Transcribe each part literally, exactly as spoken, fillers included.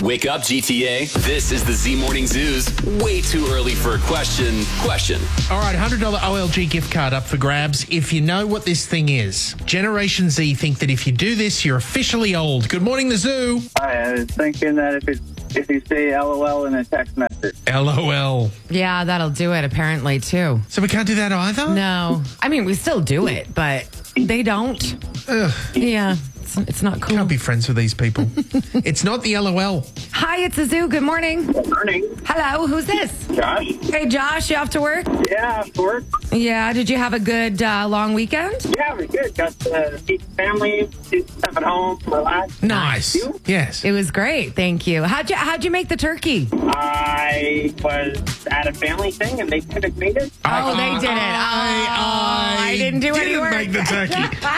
Wake up, G T A. This is the Z Morning Zoo's way too early for a question. Question. All right, one hundred dollars O L G gift card up for grabs. If you know what this thing is, Generation Z think that if you do this, you're officially old. Good morning, the Zoo. Hi, I was thinking that if it, if you say LOL in a text message. LOL. Yeah, that'll do it apparently too. So we can't do that either? No. I mean, we still do it, but they don't. Ugh. Yeah. It's, it's not cool. Can't be friends with these people. It's not the LOL. Hi, it's the Zoo. Good morning. Good morning. Hello, who's this? Josh? Hey, Josh, you off to work? Yeah, work. Yeah, did you have a good uh, long weekend? Yeah, we're good. Got to see the family, do stuff at home, relax. Nice. You? Yes. It was great, thank you. How'd you How'd you make the turkey? I was at a family thing and they could have made it. Oh, they did it. I, Oh, I didn't do any work. make the turkey.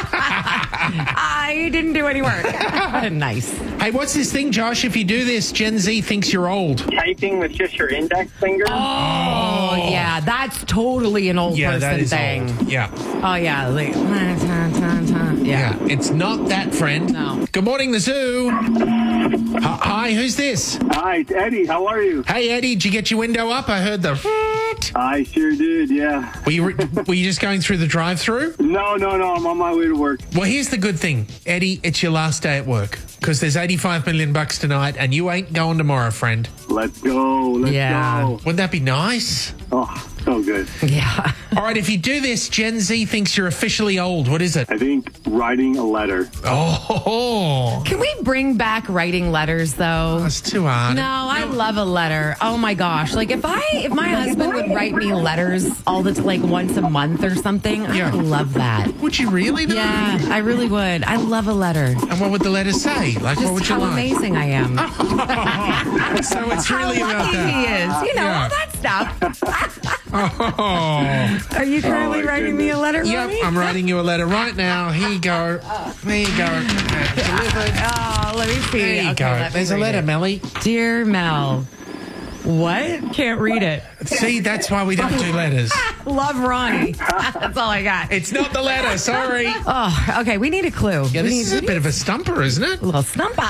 I didn't do any work. Nice. Hey, what's this thing, Josh? If you do this, Gen Z thinks you're old. Typing with just your index finger. Oh, yeah, that's totally an old Yeah, person that is thing. old. Yeah. Oh, yeah. Like, ta, ta, ta, ta. Yeah. Yeah. It's not that, friend. No. Good morning, the Zoo. Hi, hi, who's this? Hi, it's Eddie. How are you? Hey, Eddie, did you get your window up? I heard the... I sure did, yeah. Were you, were you just going through the drive-through? No, no, no. I'm on my way to work. Well, here's the good thing. Eddie, it's your last day at work because there's eighty-five million bucks tonight and you ain't going tomorrow, friend. Let's go. Let's Yeah. go. Wouldn't that be nice? Oh, so good. Yeah. All right, if you do this, Gen Z thinks you're officially old. What is it? I think writing a letter. Oh, Can we bring back writing letters, though? that's too hard. No, I love a letter. Oh my gosh! Like if I, if my husband would write me letters all the t- like once a month or something, Yeah. I would love that. Would you really? Though? Yeah, I really would. I love a letter. And what would the letter say? Like, what would Just you how like? amazing I am. So it's really how about lucky that. he is. You know Yeah. all that stuff. Oh. Are you currently my writing me a letter, Yep, Ronnie? I'm writing you a letter right now. Here you go. There you go. Uh, delivered. Oh, let me see. There you Okay, go. let me There's a read letter, it. Melly. Dear Mel. What? Can't read it. See, that's why we don't do letters. Love Ronnie. That's all I got. It's not the letter. Sorry. Oh, okay. We need a clue. Yeah, we this need is a bit of a stumper, isn't it? a little stumper.